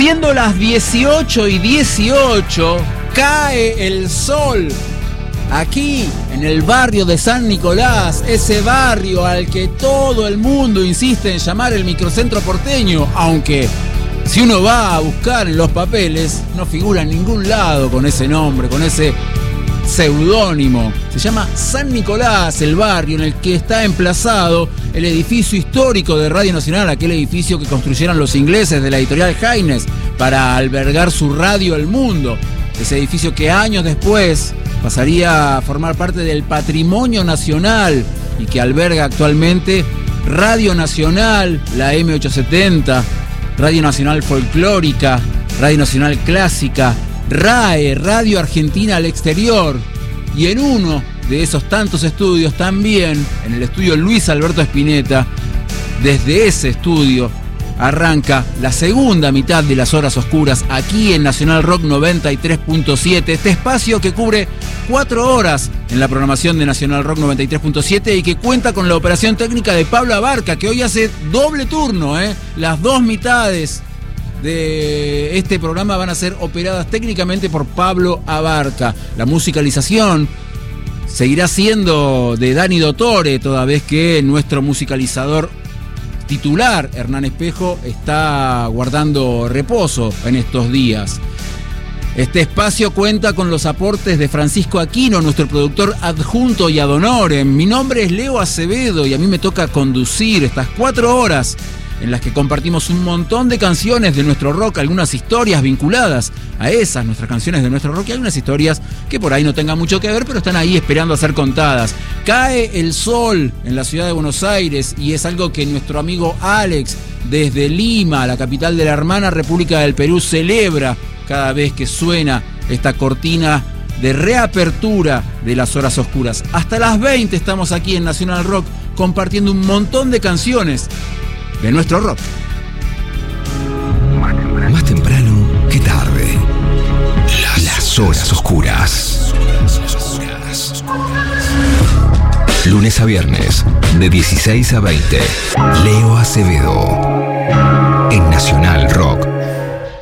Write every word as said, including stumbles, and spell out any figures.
Siendo las dieciocho y dieciocho, cae el sol aquí en el barrio de San Nicolás, ese barrio al que todo el mundo insiste en llamar el microcentro porteño, aunque si uno va a buscar en los papeles no figura en ningún lado con ese nombre, con ese seudónimo. Se llama San Nicolás, el barrio en el que está emplazado el edificio histórico de Radio Nacional, aquel edificio que construyeron los ingleses de la editorial Haines para albergar su radio El Mundo. Ese edificio que años después pasaría a formar parte del patrimonio nacional y que alberga actualmente Radio Nacional, la eme ochocientos setenta, Radio Nacional Folclórica, Radio Nacional Clásica, RAE, Radio Argentina al Exterior, y en uno de esos tantos estudios también, en el estudio Luis Alberto Spinetta, desde ese estudio arranca la segunda mitad de las horas oscuras aquí en Nacional Rock noventa y tres punto siete, este espacio que cubre cuatro horas en la programación de Nacional Rock noventa y tres punto siete y que cuenta con la operación técnica de Pablo Abarca, que hoy hace doble turno, ¿eh? Las dos mitades de este programa van a ser operadas técnicamente por Pablo Abarca. La musicalización seguirá siendo de Dani Dottore, toda vez que nuestro musicalizador titular, Hernán Espejo, está guardando reposo en estos días. Este espacio cuenta con los aportes de Francisco Aquino, nuestro productor adjunto y ad honorem. Mi nombre es Leo Acevedo y a mí me toca conducir estas cuatro horas en las que compartimos un montón de canciones de nuestro rock, algunas historias vinculadas a esas, nuestras canciones de nuestro rock, y algunas historias que por ahí no tengan mucho que ver, pero están ahí esperando a ser contadas. Cae el sol en la ciudad de Buenos Aires y es algo que nuestro amigo Alex, desde Lima, la capital de la hermana República del Perú, celebra cada vez que suena esta cortina de reapertura de las horas oscuras. Hasta las veinte estamos aquí en Nacional Rock compartiendo un montón de canciones de nuestro rock. Más temprano que tarde. Las, Las horas oscuras. Lunes a viernes, de dieciséis a veinte. Leo Acevedo. En Nacional Rock